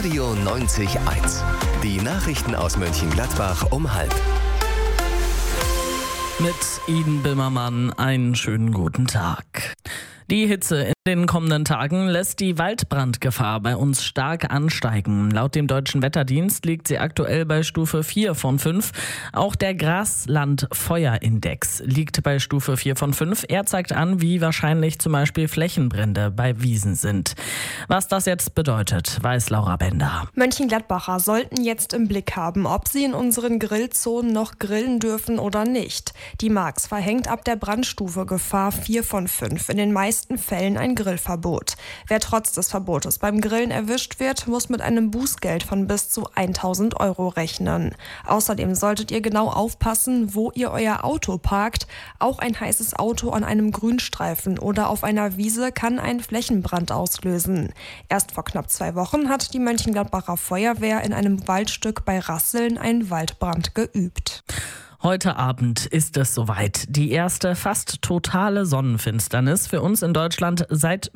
Radio 90.1. Die Nachrichten aus Mönchengladbach um 12:30. Mit Iden Bimmermann einen schönen guten Tag. Die Hitze in den kommenden Tagen lässt die Waldbrandgefahr bei uns stark ansteigen. Laut dem Deutschen Wetterdienst liegt sie aktuell bei Stufe 4 von 5. Auch der Grasland-Feuerindex liegt bei Stufe 4 von 5. Er zeigt an, wie wahrscheinlich zum Beispiel Flächenbrände bei Wiesen sind. Was das jetzt bedeutet, weiß Laura Bender. Mönchengladbacher sollten jetzt im Blick haben, ob sie in unseren Grillzonen noch grillen dürfen oder nicht. Die Marx verhängt ab der Brandstufe Gefahr 4 von 5 in den meisten Fällen ein Grillverbot. Wer trotz des Verbotes beim Grillen erwischt wird, muss mit einem Bußgeld von bis zu 1.000 € rechnen. Außerdem solltet ihr genau aufpassen, wo ihr euer Auto parkt. Auch ein heißes Auto an einem Grünstreifen oder auf einer Wiese kann einen Flächenbrand auslösen. Erst vor knapp 2 Wochen hat die Mönchengladbacher Feuerwehr in einem Waldstück bei Rasseln einen Waldbrand geübt. Heute Abend ist es soweit. Die erste fast totale Sonnenfinsternis für uns in Deutschland seit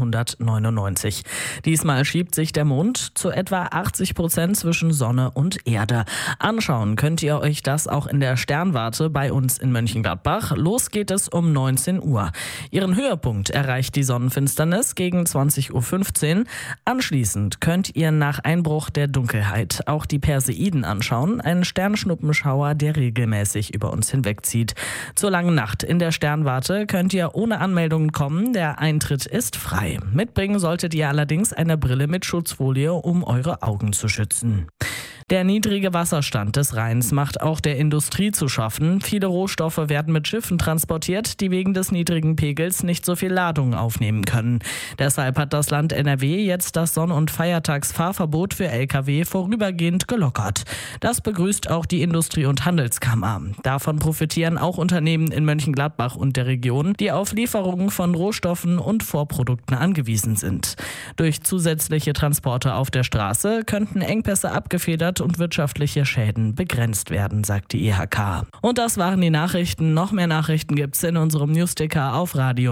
1999. Diesmal schiebt sich der Mond zu etwa 80% zwischen Sonne und Erde. Anschauen könnt ihr euch das auch in der Sternwarte bei uns in Mönchengladbach. Los geht es um 19 Uhr. Ihren Höhepunkt erreicht die Sonnenfinsternis gegen 20:15 Uhr. Anschließend könnt ihr nach Einbruch der Dunkelheit auch die Perseiden anschauen, einen Sternschnuppenschauer, der regelmäßig über uns hinwegzieht. Zur langen Nacht in der Sternwarte könnt ihr ohne Anmeldungen kommen. Der Eintritt ist frei. Mitbringen solltet ihr allerdings eine Brille mit Schutzfolie, um eure Augen zu schützen. Der niedrige Wasserstand des Rheins macht auch der Industrie zu schaffen. Viele Rohstoffe werden mit Schiffen transportiert, die wegen des niedrigen Pegels nicht so viel Ladung aufnehmen können. Deshalb hat das Land NRW jetzt das Sonn- und Feiertagsfahrverbot für Lkw vorübergehend gelockert. Das begrüßt auch die Industrie- und Handelskammer. Davon profitieren auch Unternehmen in Mönchengladbach und der Region, die auf Lieferungen von Rohstoffen und Vorprodukten angewiesen sind. Durch zusätzliche Transporte auf der Straße könnten Engpässe abgefedert und wirtschaftliche Schäden begrenzt werden, sagt die IHK. Und das waren die Nachrichten. Noch mehr Nachrichten gibt's in unserem Newsticker auf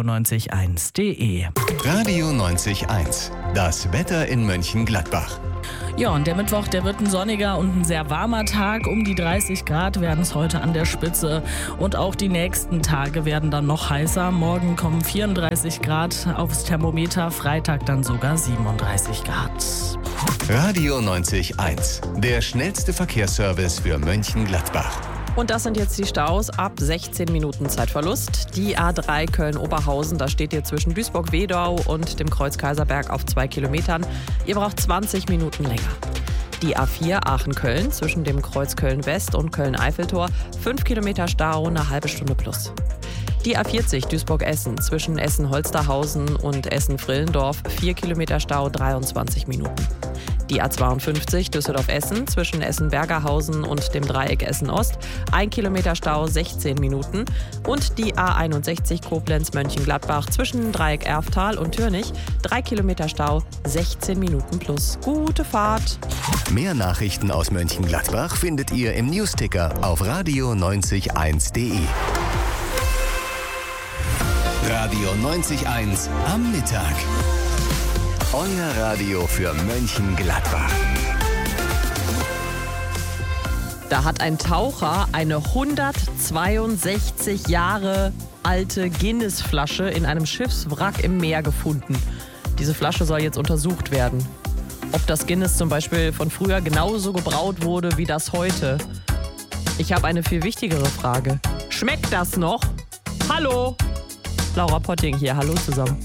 radio90.1.de. Radio 90.1. Das Wetter in Mönchengladbach. Ja, und der Mittwoch, der wird ein sonniger und ein sehr warmer Tag. Um die 30 Grad werden es heute an der Spitze. Und auch die nächsten Tage werden dann noch heißer. Morgen kommen 34 Grad aufs Thermometer, Freitag dann sogar 37 Grad. Radio 90.1. Der schnellste Verkehrsservice für Mönchengladbach. Und das sind jetzt die Staus ab 16 Minuten Zeitverlust. Die A3 Köln-Oberhausen, da steht ihr zwischen Duisburg-Wedau und dem Kreuz Kaiserberg auf 2 Kilometern. Ihr braucht 20 Minuten länger. Die A4 Aachen-Köln zwischen dem Kreuz Köln-West und Köln-Eiffeltor, 5 Kilometer Stau, eine halbe Stunde plus. Die A40 Duisburg-Essen zwischen Essen-Holsterhausen und Essen-Frillendorf, 4 Kilometer Stau, 23 Minuten. Die A52 Düsseldorf-Essen zwischen Essen-Bergerhausen und dem Dreieck Essen-Ost, 1 Kilometer Stau, 16 Minuten. Und die A61 Koblenz-Mönchengladbach zwischen Dreieck Erftal und Türnich, 3 Kilometer Stau, 16 Minuten plus. Gute Fahrt! Mehr Nachrichten aus Mönchengladbach findet ihr im Newsticker auf radio90.1.de. Radio 90.1 am Mittag. Euer Radio für Mönchengladbach. Da hat ein Taucher eine 162 Jahre alte Guinness-Flasche in einem Schiffswrack im Meer gefunden. Diese Flasche soll jetzt untersucht werden. Ob das Guinness zum Beispiel von früher genauso gebraut wurde wie das heute. Ich habe eine viel wichtigere Frage. Schmeckt das noch? Hallo? Laura Potting hier, hallo zusammen.